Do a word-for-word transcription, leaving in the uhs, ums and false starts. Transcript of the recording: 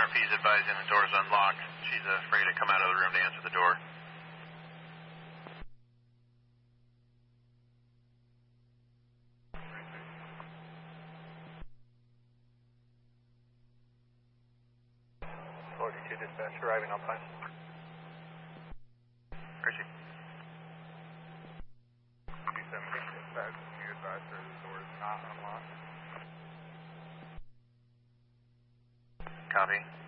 R P is advising the door's unlocked. She's afraid to come out of the room to answer the door. forty-two dispatch arriving on time. Where is she? two seventeen dispatch, you advise her the door is not unlocked. Copy.